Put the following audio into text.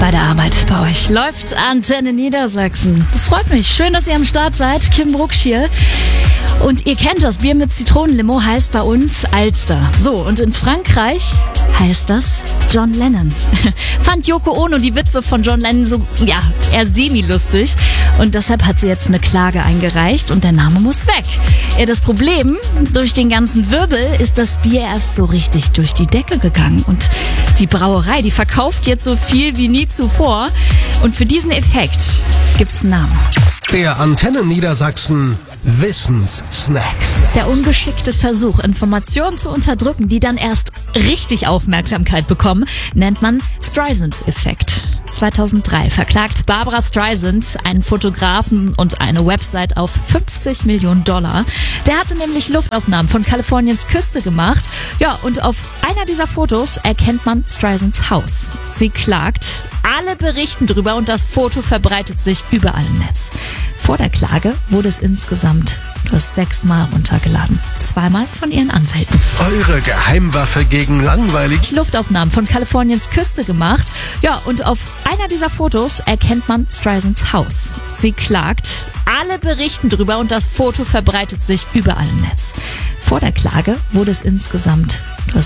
bei der Arbeit bei euch. Läuft Antenne Niedersachsen. Das freut mich. Schön, dass ihr am Start seid. Kim Brucksch hier. Und ihr kennt das, Bier mit Zitronenlimo heißt bei uns Alster. So, und in Frankreich heißt das John Lennon. Fand Yoko Ono, die Witwe von John Lennon, so, ja, eher semi-lustig. Und deshalb hat sie jetzt eine Klage eingereicht und der Name muss weg. Ja, das Problem, durch den ganzen Wirbel ist das Bier erst so richtig durch die Decke gegangen. Und die Brauerei, die verkauft jetzt so viel wie nie zuvor. Und für diesen Effekt gibt's einen Namen. Der Antenne Niedersachsen Wissenssnack. Der ungeschickte Versuch, Informationen zu unterdrücken, die dann erst richtig Aufmerksamkeit bekommen, nennt man Streisand-Effekt. 2003 verklagt Barbra Streisand einen Fotografen und eine Website auf $50 Millionen. Der hatte nämlich Luftaufnahmen von Kaliforniens Küste gemacht. Ja, und auf einer dieser Fotos erkennt man Streisands Haus. Sie klagt, alle berichten drüber und das Foto verbreitet sich überall im Netz. Vor der Klage wurde es insgesamt nur 6-mal runtergeladen. 2-mal von ihren Anwälten. Eure Geheimwaffe gegen langweilig. Luftaufnahmen von Kaliforniens Küste gemacht. Ja, und auf einer dieser Fotos erkennt man Streisands Haus. Sie klagt, alle berichten drüber und das Foto verbreitet sich überall im Netz. Vor der Klage wurde es insgesamt nur